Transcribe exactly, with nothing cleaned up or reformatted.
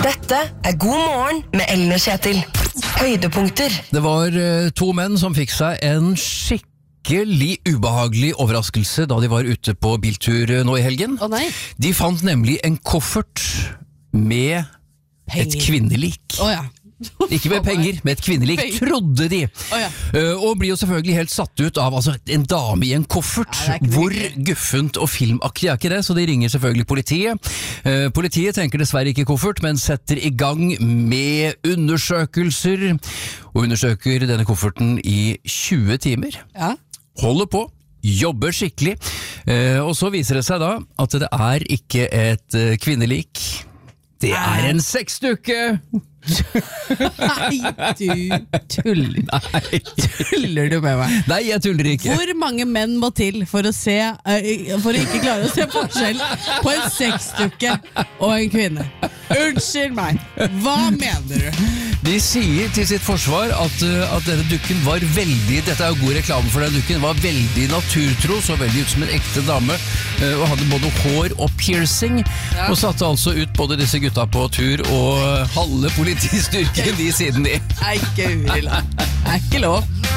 Dette er God morgen med Ellen og Kjetil. Høydepunkter. Det var uh, to menn som fikk seg en skikkelig ubehagelig overraskelse da de var ute på biltur uh, nå i helgen. Å nei. De fant nemlig en koffert med Penger. et kvinnelik. Å ja. Ikke med penger, med et kvinnelik, Penger. trodde de. Å ja. uh, og blir jo selvfølgelig helt satt ut av altså, en dame i en koffert. Ja, det er ikke Hvor virkelig. guffent og filmaktig er ikke det, så de ringer selvfølgelig politiet. Uh, politiet tenker dessverre ikke koffert, men setter i gang med undersøkelser, og undersøker denne kofferten i tjue timer. Ja. Holder på, jobber skikkelig, uh, og så viser det seg da at det er ikke et uh, kvinnelik. Det er en sexdukke! Nei, du tuller. Nei. Tuller du med meg? Nei, jeg tuller ikke. Hvor mange menn må til for å se uh, For å ikke klare å se forskjell på en sexdukke og en kvinne? Unnskyld meg, hva mener du? De sier til sitt forsvar at, uh, at denne dukken var veldig Dette er jo god reklame for denne dukken. Var veldig naturtro, så veldig ut som en ekte dame, uh, og hadde både hår og piercing. Ja. Og satte altså ut både disse gutta på tur og halve politistyrken de siden de. Nei, ikke uriland. Det er ikke lov.